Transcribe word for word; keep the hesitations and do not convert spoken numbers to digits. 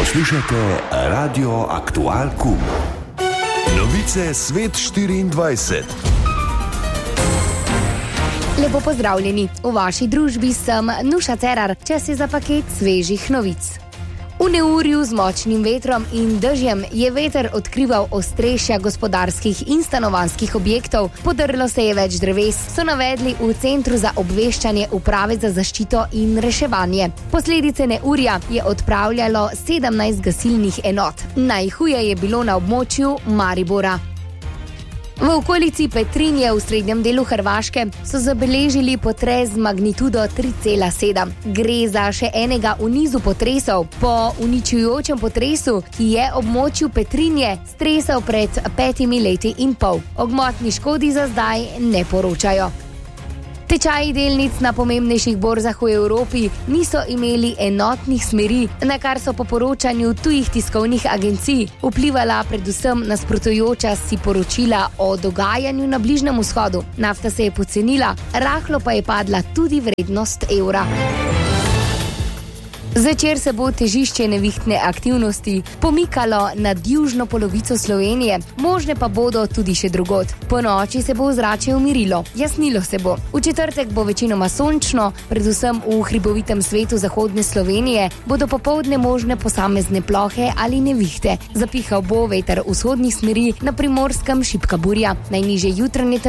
Poslušajte Radio Aktual Kum. Novice Svet štiriindvajset. Lepo pozdravljeni. V vaši družbi sem Nuša Cerar. Čas je za paket svežih novic. V neurju z močnim vetrom in dežjem je veter odkrival ostrešja gospodarskih in stanovanjskih objektov. Podrlo se je več dreves, so navedli v Centru za obveščanje Uprave za zaščito in reševanje. Posledice neurja je odpravljalo sedemnajst gasilnih enot. Najhuje je bilo na območju Maribora. V okolici Petrinje v srednjem delu Hrvaške so zabeležili potres z magnitudo tri cela sedem. Gre za še enega v nizu potresov po uničujočem potresu, ki je območju Petrinje stresal pred petimi leti in pol. O gmotni škodi za zdaj ne poročajo. Tečaji delnic na pomembnejših borzah v Evropi niso imeli enotnih smeri, na kar so po poročanju tujih tiskovnih agencij vplivala predvsem nasprotujoča si poročila o dogajanju na Bližnjem vzhodu. Nafta se je pocenila, rahlo pa je padla tudi vrednost evra. Zvečer se bo težišče nevihtne aktivnosti pomikalo nad južno polovico Slovenije, možne pa bodo tudi še drugod. Po noči se bo ozračje umirilo, jasnilo se bo. V četrtek bo večinoma sončno, predvsem v hribovitem svetu zahodne Slovenije bodo popoldne možne posamezne plohe ali nevihte. Zapihal bo veter vzhodnih smeri, na Primorskem šibka burja. Najnižje jutranje